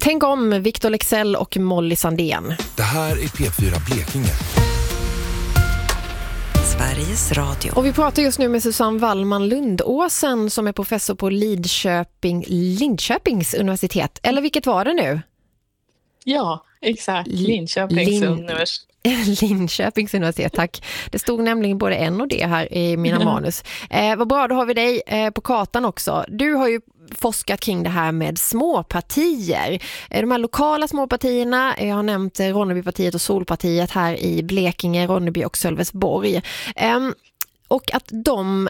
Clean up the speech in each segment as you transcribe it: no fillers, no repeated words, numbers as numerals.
Tänk om Victor Leksell och Molly Sandén. Det här är P4 Blekinge. Sveriges Radio. Och vi pratar just nu med Susanne Wallman Lundåsen som är professor på Linköpings universitet. Eller vilket var det nu? Ja, exakt. Linköpings universitet. Linköpings universitet, tack. Det stod nämligen både en och det här i mina manus. Vad bra, då har vi dig på kartan också. Du har ju forskat kring det här med småpartier. De här lokala småpartierna, jag har nämnt Ronnebypartiet och Solpartiet här i Blekinge, Ronneby och Sölvesborg. Och att de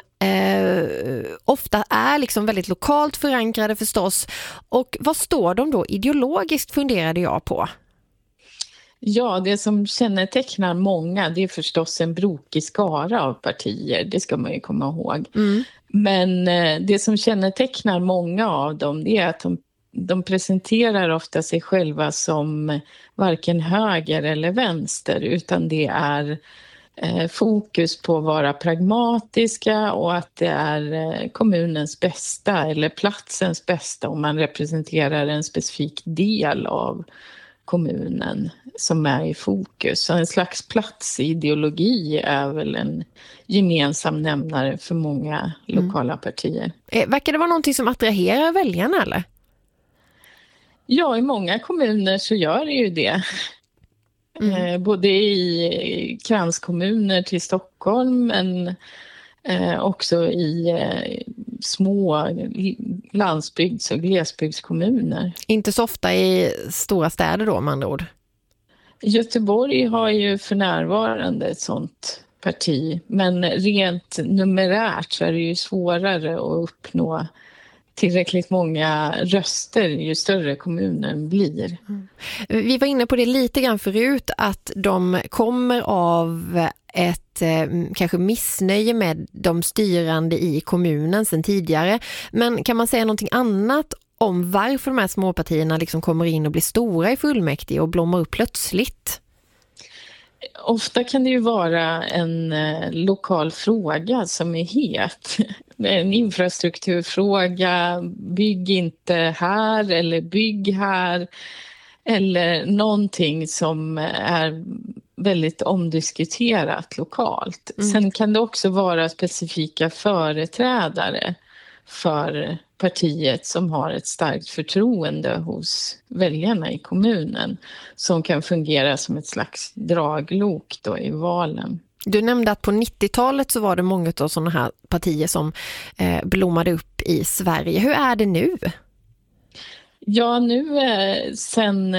ofta är liksom väldigt lokalt förankrade förstås. Och vad står de då ideologiskt, funderade jag på? Ja, det som kännetecknar många, det är förstås en brokig skara av partier, det ska man ju komma ihåg. Men det som kännetecknar många av dem, det är att de presenterar ofta sig själva som varken höger eller vänster, utan det är fokus på att vara pragmatiska och att det är kommunens bästa eller platsens bästa om man representerar en specifik del av kommunen som är i fokus. Så en slags platsideologi är väl en gemensam nämnare för många lokala partier. Verkar det vara någonting som attraherar väljarna eller? Ja, i många kommuner så gör det ju det. Både i kranskommuner till Stockholm men också i små landsbygds- och glesbygdskommuner. Inte så ofta i stora städer då, med andra ord. Göteborg har ju för närvarande ett sånt parti, men rent numerärt så är det ju svårare att uppnå tillräckligt många röster ju större kommunen blir. Vi var inne på det lite grann förut, att de kommer av ett kanske missnöje med de styrande i kommunen sedan tidigare. Men kan man säga någonting annat om varför de här småpartierna liksom kommer in och blir stora i fullmäktige och blommar upp plötsligt? Ofta kan det ju vara en lokal fråga som är het. En infrastrukturfråga, bygg inte här eller bygg här. Eller någonting som är väldigt omdiskuterat lokalt. Sen kan det också vara specifika företrädare för partiet som har ett starkt förtroende hos väljarna i kommunen som kan fungera som ett slags draglok då i valen. Du nämnde att på 90-talet så var det många av sådana här partier som blommade upp i Sverige. Hur är det nu? Ja, nu sen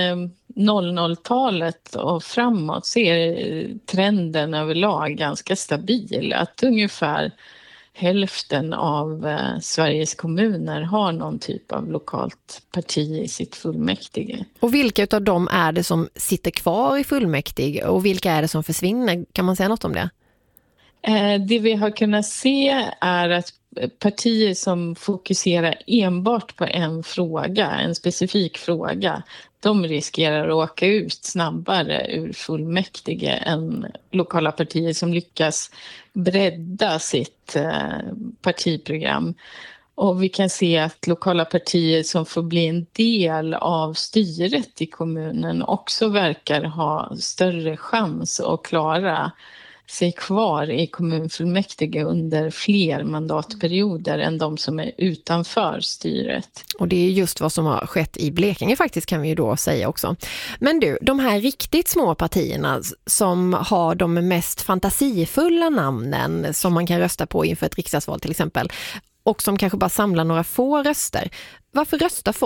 00-talet och framåt så är trenden överlag ganska stabil. Att ungefär hälften av Sveriges kommuner har någon typ av lokalt parti i sitt fullmäktige. Och vilka av dem är det som sitter kvar i fullmäktige och vilka är det som försvinner? Kan man säga något om det? Det vi har kunnat se är att partier som fokuserar enbart på en fråga, en specifik fråga, de riskerar att åka ut snabbare ur fullmäktige än lokala partier som lyckas bredda sitt partiprogram. Och vi kan se att lokala partier som får bli en del av styret i kommunen också verkar ha större chans att klara sig kvar i kommunfullmäktige under fler mandatperioder än de som är utanför styret. Och det är just vad som har skett i Blekinge faktiskt, kan vi ju då säga också. Men du, de här riktigt små partierna som har de mest fantasifulla namnen som man kan rösta på inför ett riksdagsval till exempel, och som kanske bara samlar några få röster. Varför röstar folk